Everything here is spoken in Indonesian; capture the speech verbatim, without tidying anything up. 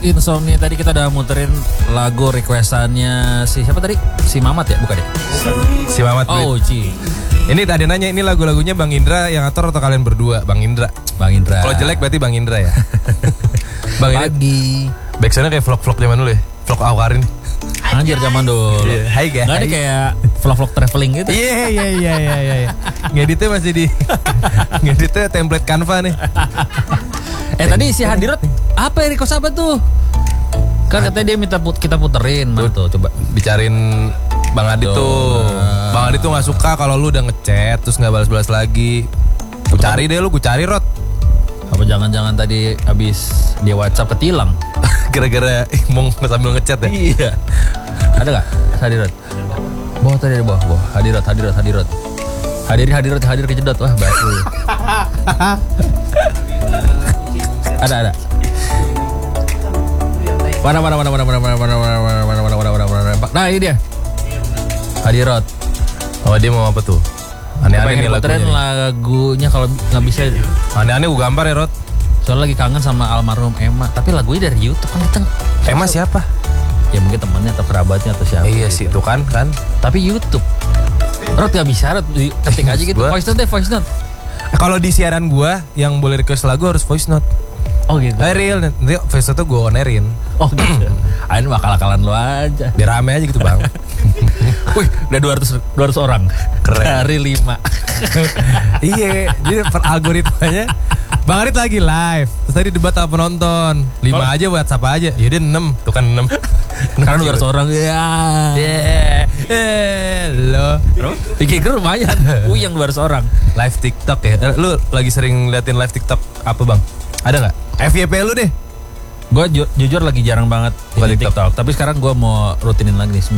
Insomnia tadi kita udah muterin lagu requestannya si siapa tadi? Si Mamat ya, bukan ya? Si Mamat. Oh, Ci. Ini tadi nanya ini lagu-lagunya Bang Indra yang atur atau kalian berdua? Bang Indra. Bang Indra. Kalau jelek berarti Bang Indra ya. Bang Indra. Pagi. Backsoundnya kayak vlog-vlog zaman dulu ya. Vlog Awkarin. Anjir zaman dulu. Yeah. Hai guys. Gak ada kayak vlog-vlog traveling gitu. Iya iya iya iya iya. Ngeditnya masih di ngeditnya template Canva nih. Eh tadi si Hadirat apa ya request apa tuh? Kan katanya dia minta put, kita puterin mana tuh coba bicarain Bang Adit tuh. tuh. Bang Adit tuh nggak suka kalau lu udah ngechat terus nggak balas-balas lagi. Gue cari deh lu, gue cari Rot. Apa jangan-jangan tadi abis dia WhatsApp ketilang? Gara-gara mau sambil ngechat ya? Iya. Ada nggak Hadirat? Bawah tadi ada bawah, bawah. Hadirat, Hadirat, Hadirat. Hadir, Hadirat, hadir kejedot. Wah baik. Ada, ada. Mana, mana, mana, mana, mana, mana, mana, mana, mana, mana, mana, mana, mana, mana. Nah ini dia. Hadirat. Oh dia mau apa tuh? Aneh-aneh nih lagunya. lagunya kalau nggak bisa. Aneh-aneh gue gambar ya Rot. Soalnya lagi kangen sama almarhum Emma. Tapi lagunya dari YouTube kan kita. Emma siapa? Ya mungkin temannya atau kerabatnya atau siapa. Iya sih tuh kan kan. Tapi YouTube. Rot gak bisa Rot. Ketik aja gitu. Voice note deh voice note. Kalau di siaran gue yang boleh request lagu harus voice note. Oh gitu. Eh real, nanti voice note tuh gue onerin. Oh gitu. Ain bakal-akalan lo aja. Biar rame aja gitu bang. Wih udah dua ratus orang. Keren. Dari lima. Iya, jadi per algoritmanya Bang Arit lagi live. Terus tadi debat sama penonton. Lima oh. aja WhatsApp aja. Yaudah enam. Tuh kan enam. Karena dua ratus orang. Ya. Yeah. Hello. I G lumayan. Wih yang dua ratus orang. Live TikTok ya. Lu lagi sering liatin live TikTok apa bang? Ada nggak? F Y P lu deh. Gue ju- jujur lagi jarang banget di TikTok. TikTok. Tapi sekarang gue mau rutinin lagi nih.